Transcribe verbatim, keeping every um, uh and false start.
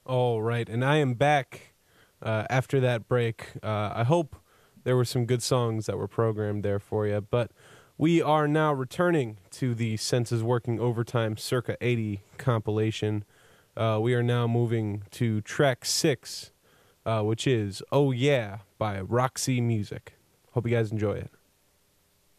All right, and I am back uh, after that break. Uh, I hope there were some good songs that were programmed there for you, but we are now returning to the Senses Working Overtime Circa eighty compilation. Uh, we are now moving to track six, uh, which is Oh Yeah by Roxy Music. Hope you guys enjoy it.